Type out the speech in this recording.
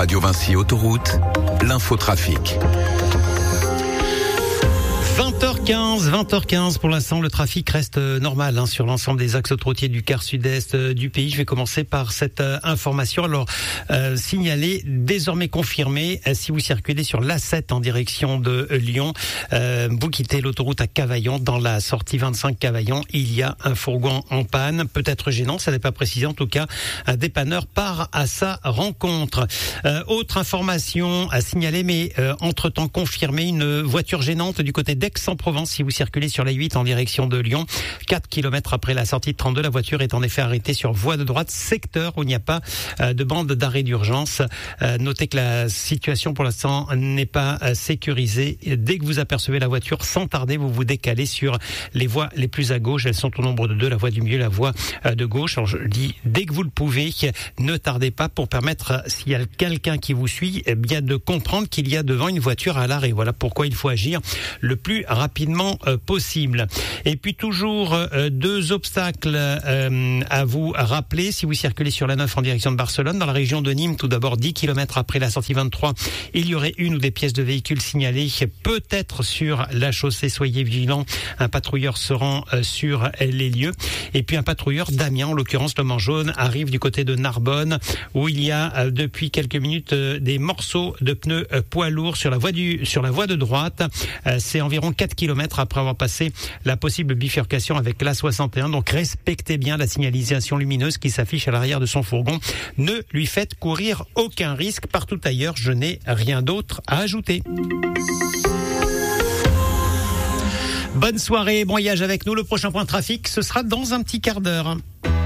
Radio Vinci Autoroute, l'infotrafic. 20h15 pour l'instant, le trafic reste normal sur l'ensemble des axes autoroutiers du quart sud-est du pays. Je vais commencer par cette information. Alors, signalé, désormais confirmé, si vous circulez sur l'A7 en direction de Lyon, vous quittez l'autoroute à Cavaillon, dans la sortie 25 Cavaillon, il y a un fourgon en panne, peut-être gênant, ça n'est pas précisé, en tout cas, un dépanneur part à sa rencontre. Autre information à signaler, mais entre-temps confirmé, une voiture gênante du côté d'Aix-en-Provence, si vous circulez sur la 8 en direction de Lyon. 4 km après la sortie de 32, la voiture est en effet arrêtée sur voie de droite, secteur où il n'y a pas de bande d'arrêt d'urgence. Notez que la situation pour l'instant n'est pas sécurisée. Dès que vous apercevez la voiture, sans tarder, vous vous décalez sur les voies les plus à gauche. Elles sont au nombre de deux, la voie du milieu, la voie de gauche. Alors je dis, dès que vous le pouvez, ne tardez pas pour permettre, s'il y a quelqu'un qui vous suit, eh bien de comprendre qu'il y a devant une voiture à l'arrêt. Voilà pourquoi il faut agir le plus rapidement possible. Et puis toujours deux obstacles à vous rappeler si vous circulez sur la 9 en direction de Barcelone. Dans la région de Nîmes, tout d'abord 10 km après la sortie 23, il y aurait une ou des pièces de véhicules signalées, peut-être sur la chaussée. Soyez vigilants, un patrouilleur se rend sur les lieux. Et puis un patrouilleur d'Amiens, en l'occurrence le manche jaune, arrive du côté de Narbonne, où il y a depuis quelques minutes des morceaux de pneus poids lourds sur la voie de droite. C'est environ 4 km après avoir passé la possible bifurcation avec l'A61. Donc respectez bien la signalisation lumineuse qui s'affiche à l'arrière de son fourgon. Ne lui faites courir aucun risque. Partout ailleurs, je n'ai rien d'autre à ajouter. Bonne soirée, bon voyage avec nous. Le prochain point de trafic, ce sera dans un petit quart d'heure.